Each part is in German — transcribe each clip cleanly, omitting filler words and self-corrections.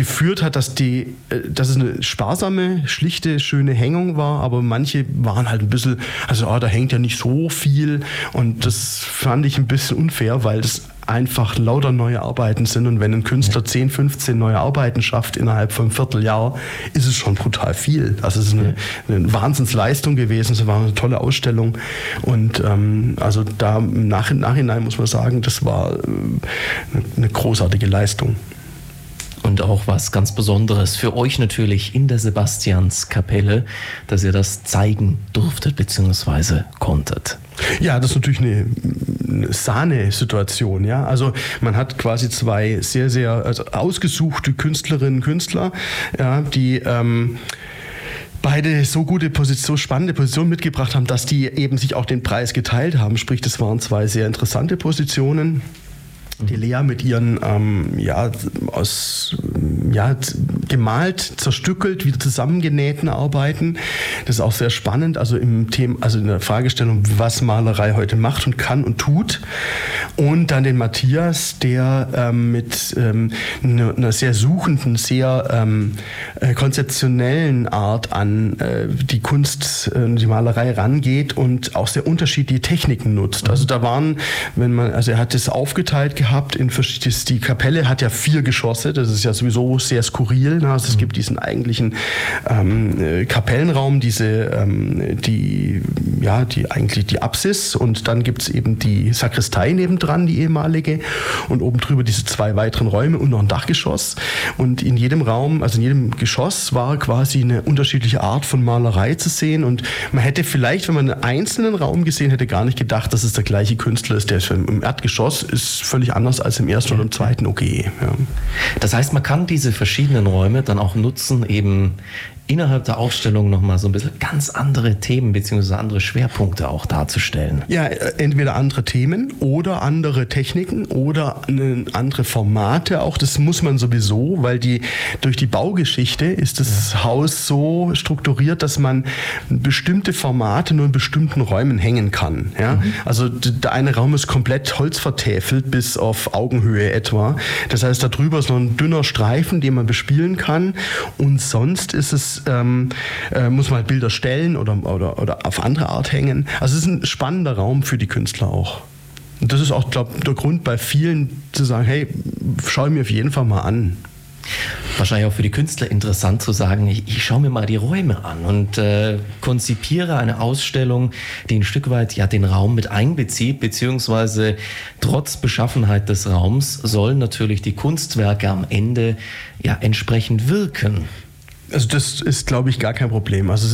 geführt hat, dass es eine sparsame, schlichte, schöne Hängung war, aber manche waren halt ein bisschen, also da hängt ja nicht so viel und das fand ich ein bisschen unfair, weil das einfach lauter neue Arbeiten sind und wenn ein Künstler 10, 15 neue Arbeiten schafft innerhalb von einem Vierteljahr, ist es schon brutal viel. Also es ist eine Wahnsinnsleistung gewesen, es war eine tolle Ausstellung und also da im Nachhinein muss man sagen, das war eine großartige Leistung. Und auch was ganz Besonderes für euch natürlich in der Sebastianskapelle, dass ihr das zeigen durftet bzw. konntet. Ja, das ist natürlich eine Sahne-Situation. Ja? Also man hat quasi zwei sehr, sehr ausgesuchte Künstlerinnen und Künstler, ja, die beide so spannende Positionen mitgebracht haben, dass die eben sich auch den Preis geteilt haben. Sprich, das waren zwei sehr interessante Positionen. Die Lea mit ihren gemalt, zerstückelt, wieder zusammengenähten Arbeiten. Das ist auch sehr spannend, also im Thema, also in der Fragestellung, was Malerei heute macht und kann und tut. Und dann den Matthias, der mit einer sehr suchenden, sehr konzeptionellen Art an die Kunst, die Malerei rangeht und auch sehr unterschiedliche Techniken nutzt. Also da waren, er hat es aufgeteilt gehabt in verschiedenes. Die Kapelle hat ja 4 Geschosse, das ist ja sowieso sehr skurril. Ne? Also es gibt diesen eigentlichen Kapellenraum, die Apsis und dann gibt es eben die Sakristei nebendran, die ehemalige und oben drüber diese 2 weiteren Räume und noch ein Dachgeschoss und in jedem Raum, also in jedem Geschoss war quasi eine unterschiedliche Art von Malerei zu sehen und man hätte vielleicht, wenn man einen einzelnen Raum gesehen hätte, gar nicht gedacht, dass es der gleiche Künstler ist. Der ist im Erdgeschoss ist völlig anders als im ersten oder im zweiten OG. Ja. Das heißt, man kann diese verschiedenen Räume dann auch nutzen, eben innerhalb der Ausstellung nochmal so ein bisschen ganz andere Themen bzw. andere Schwerpunkte auch darzustellen. Ja, entweder andere Themen oder andere Techniken oder andere Formate auch. Das muss man sowieso, weil durch die Baugeschichte ist das Haus so strukturiert, dass man bestimmte Formate nur in bestimmten Räumen hängen kann. Ja? Also der eine Raum ist komplett holzvertäfelt bis auf Augenhöhe etwa. Das heißt, da drüber ist noch ein dünner Streifen, den man bespielen kann und sonst ist es muss man halt Bilder stellen oder auf andere Art hängen. Also es ist ein spannender Raum für die Künstler auch. Und das ist auch, glaube ich, der Grund bei vielen zu sagen, hey, schau mir auf jeden Fall mal an. Wahrscheinlich auch für die Künstler interessant zu sagen, ich schaue mir mal die Räume an und konzipiere eine Ausstellung, die ein Stück weit ja den Raum mit einbezieht, beziehungsweise trotz Beschaffenheit des Raums sollen natürlich die Kunstwerke am Ende ja entsprechend wirken. Also das ist, glaube ich, gar kein Problem. Also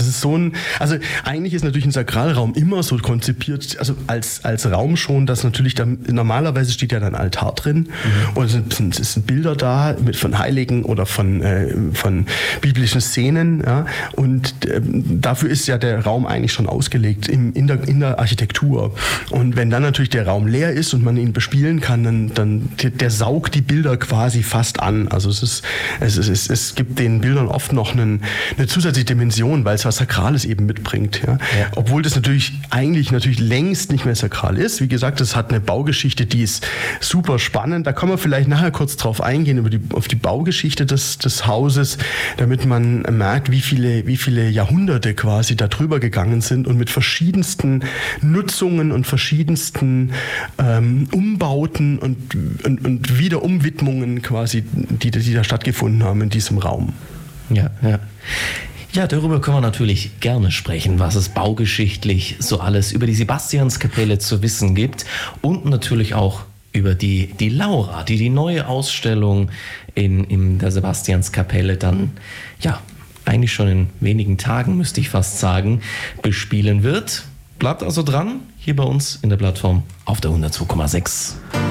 also eigentlich ist natürlich ein Sakralraum immer so konzipiert, also als Raum schon, dass natürlich normalerweise steht ja dann ein Altar drin und es sind Bilder da von Heiligen oder von biblischen Szenen, ja, und dafür ist ja der Raum eigentlich schon ausgelegt in der Architektur. Und wenn dann natürlich der Raum leer ist und man ihn bespielen kann, dann der saugt die Bilder quasi fast an. Also es gibt den Bildern oft noch eine zusätzliche Dimension, weil es was Sakrales eben mitbringt. Ja? Ja. Obwohl das natürlich längst nicht mehr sakral ist. Wie gesagt, es hat eine Baugeschichte, die ist super spannend. Da kann man vielleicht nachher kurz drauf eingehen, auf die Baugeschichte des Hauses, damit man merkt, wie viele Jahrhunderte quasi da drüber gegangen sind und mit verschiedensten Nutzungen und verschiedensten Umbauten und Wiederumwidmungen quasi, die da stattgefunden haben in diesem Raum. Ja, darüber können wir natürlich gerne sprechen, was es baugeschichtlich so alles über die Sebastianskapelle zu wissen gibt und natürlich auch über die Laura, die neue Ausstellung in der Sebastianskapelle dann, ja, eigentlich schon in wenigen Tagen, müsste ich fast sagen, bespielen wird. Bleibt also dran, hier bei uns in der Plattform auf der 102,6.